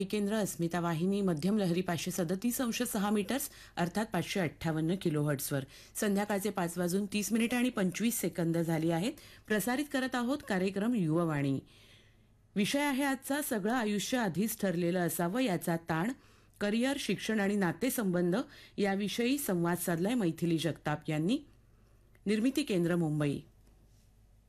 केंद्र अस्मिता वाहिनी मध्यम लहरी 537.6 मीटर्स अर्थात 558 किलोहर्ट्झवर संध्याकाळचे 5:30 आणि 25 सेकंद झाली आहेत. प्रसारित करत आहोत कार्यक्रम युववाणी. विषय आहे आजचा सगळं आयुष्य आधीच ठरलेलं असावं याचा ताण. करिअर, शिक्षण आणि नातेसंबंध याविषयी संवाद साधलाय मैथिली जगताप यांनी. निर्मिती केंद्र मुंबई.